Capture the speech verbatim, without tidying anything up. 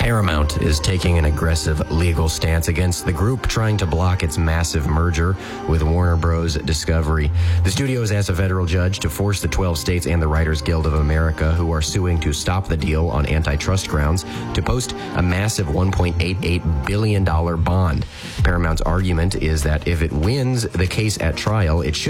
Paramount is taking an aggressive legal stance against the group trying to block its massive merger with Warner Bros. Discovery. The studio has asked a federal judge to force the twelve states and the Writers Guild of America, who are suing to stop the deal on antitrust grounds, to post a massive one point eight eight billion dollars bond. Paramount's argument is that if it wins the case at trial, it should